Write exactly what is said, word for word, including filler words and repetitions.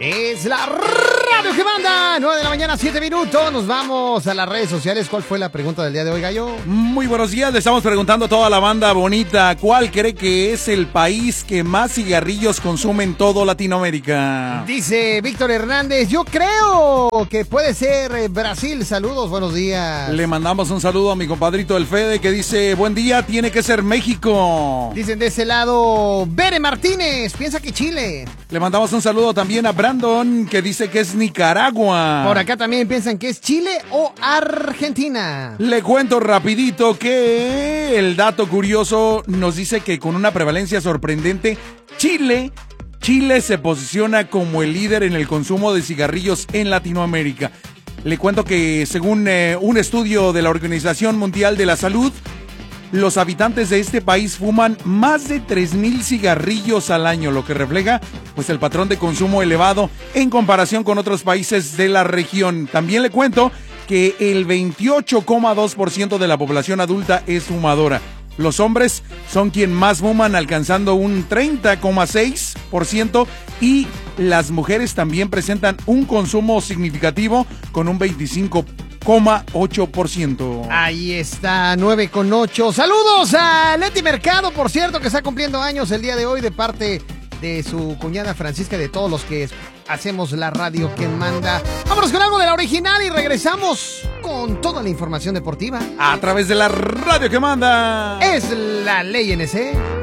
Es la radio que manda. nueve de la mañana, siete minutos. Nos vamos a las redes sociales. ¿Cuál fue la pregunta del día de hoy, Gallo? Muy buenos días. Le estamos preguntando a toda la banda bonita, ¿cuál cree que es el país que más cigarrillos consume en todo Latinoamérica? Dice Víctor Hernández, yo creo que puede ser Brasil. Saludos, buenos días. Le mandamos un saludo a mi compadrito el Fede, que dice, buen día, tiene que ser México. Dicen de ese lado, Bere Martínez, piensa que Chile. Le mandamos un saludo también a Brandon, que dice que es Nicaragua. Por acá también piensan que es Chile o Argentina. Le cuento rapidito que el dato curioso nos dice que con una prevalencia sorprendente, Chile, Chile se posiciona como el líder en el consumo de cigarrillos en Latinoamérica. Le cuento que según eh, un estudio de la Organización Mundial de la Salud, los habitantes de este país fuman más de tres mil cigarrillos al año, lo que refleja pues el patrón de consumo elevado en comparación con otros países de la región. También le cuento que el veintiocho coma dos por ciento de la población adulta es fumadora. Los hombres son quien más fuman, alcanzando un treinta coma seis por ciento, y las mujeres también presentan un consumo significativo con un veinticinco coma ocho por ciento. Ahí está, nueve con ocho. Saludos a Leti Mercado, por cierto, que está cumpliendo años el día de hoy, de parte de su cuñada Francisca y de todos los que hacemos la radio que manda. Vámonos con algo de la original y regresamos con toda la información deportiva a través de la radio que manda. Es la Ley N C.